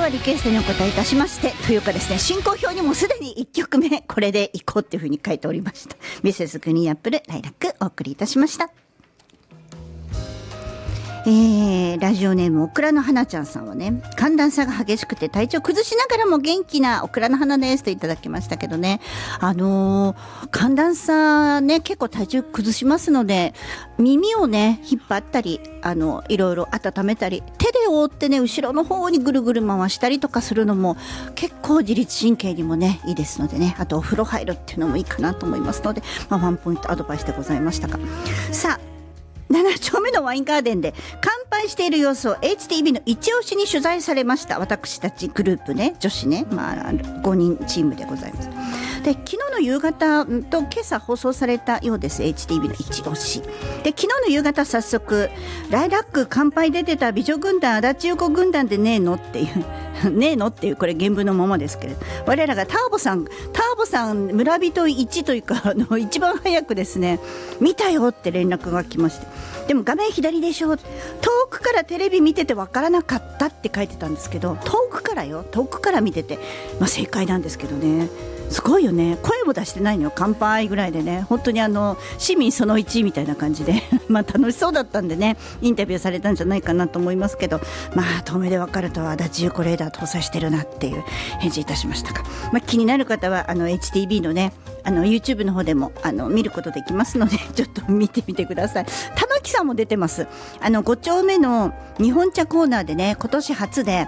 はリクエストにお答えいたしまして、というかですね、進行表にもすでに1曲目これでいこうっていう風に書いておりました。ミセスグリーンアップルライラックお送りいたしました。ラジオネームオクラの花ちゃんさんはね、寒暖差が激しくて体調崩しながらも元気なオクラの花ですといただきましたけどね、寒暖差ね結構体調崩しますので、耳をね引っ張ったりいろいろ温めたり、手で覆ってね後ろの方にぐるぐる回したりとかするのも結構自律神経にもねいいですのでね、あとお風呂入るっていうのもいいかなと思いますので、ワンポイントアドバイスでございましたが、さあ7丁目のワインガーデンで乾杯している様子を HTB の一押しに取材されました。私たちグループね、女子ね、5人チームでございます。で、昨日の夕方と今朝放送されたようです。 HTB の一押しで、昨日の夕方早速ライラック乾杯出てた美女軍団足立優子軍団でねえのっていうねえのっていうこれ原文のままですけれど、我らがターボさん村人1というか一番早くですね見たよって連絡が来まして、でも画面左でしょ、遠くからテレビ見てて分からなかったって書いてたんですけど、遠くから見てて、正解なんですけどね、すごいよね。声も出してないのよ、乾杯ぐらいでね、本当に市民その1みたいな感じで楽しそうだったんでね、インタビューされたんじゃないかなと思いますけど、遠目で分かるとは足立優子レーダー搭載してるなっていう返事いたしましたが、気になる方はHTB のねYouTube の方でも見ることできますので、ちょっと見てみてください。玉木さんも出てます。5丁目の日本茶コーナーでね、今年初で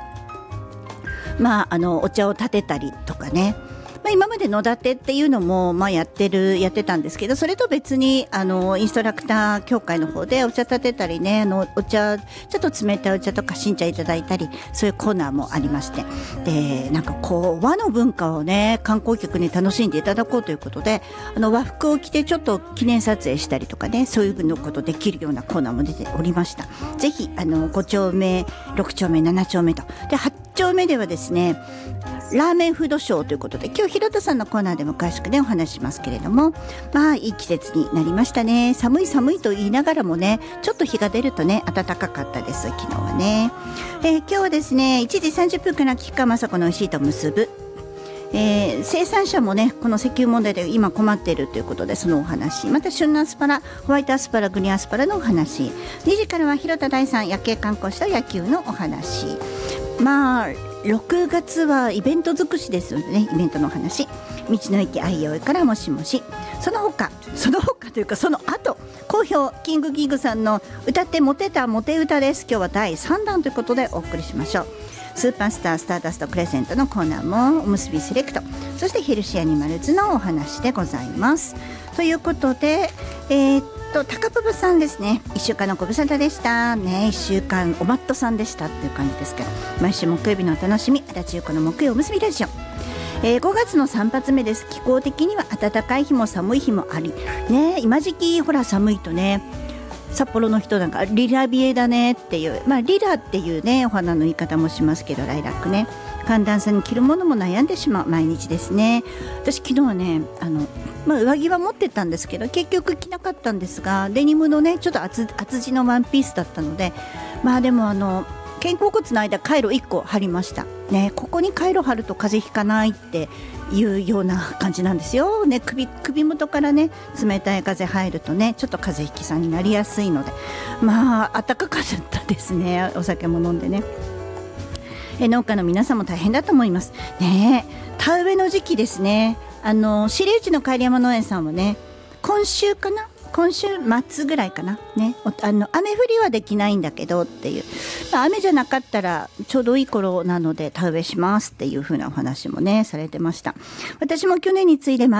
お茶を立てたりとかね、今まで野立てっていうのもやってたんですけど、それと別にインストラクター協会の方でお茶立てたりね、お茶ちょっと冷たいお茶とか新茶いただいたり、そういうコーナーもありまして、で和の文化をね観光客に楽しんでいただこうということで、和服を着てちょっと記念撮影したりとかね、そういうのことできるようなコーナーも出ておりました。ぜひ5丁目6丁目7丁目とで、8丁目ではですねラーメンフードショーということで、今日広田さんのコーナーでも詳しくねお話しますけれども、いい季節になりましたね。寒いと言いながらもね、ちょっと日が出るとね暖かかったです、昨日はね。今日はですね1時30分から菊川雅子のおいしいと結ぶ、生産者もねこの石油問題で今困っているということで、そのお話、また旬のアスパラ、ホワイトアスパラ、グリーンアスパラのお話、2時からは広田大さん夜景観光した野球のお話、6月はイベント尽くしですのでね、イベントの話、道の駅愛用からもしもし、その他というかその後好評キングさんの歌ってモテたモテ歌です。今日は第3弾ということでお送りしましょう。スーパースタースターダストプレゼントのコーナーもおむすびセレクト、そしてヘルシーアニマルズのお話でございます。ということで高プブさんですね、1週間のご無沙汰でしたね。1週間おマットさんでしたっていう感じですけど、毎週木曜日のお楽しみ、足立優子の木曜おむすびラジオ、5月の3発目です。気候的には暖かい日も寒い日もありね、今時期ほら寒いとね、札幌の人なんかリラビエだねっていう、リラっていうねお花の言い方もしますけど、ライラックね、寒暖差に着るものも悩んでしまう毎日ですね。私昨日はね上着は持ってったんですけど結局着なかったんですが、デニムのねちょっと厚地のワンピースだったので、でも肩甲骨の間カイロ1個貼りましたね。ここにカイロ貼ると風邪ひかないっていうような感じなんですよね。首元からね冷たい風入るとねちょっと風邪ひきさんになりやすいので、暖かかったですね。お酒も飲んでね、農家の皆さんも大変だと思いますね。田植えの時期ですね。私有地の帰山農園さんはね、今週末ぐらいかなね、雨降りはできないんだけどっていう、雨じゃなかったらちょうどいい頃なので田植えしますっていう風なお話もねされてました。私も去年に次いで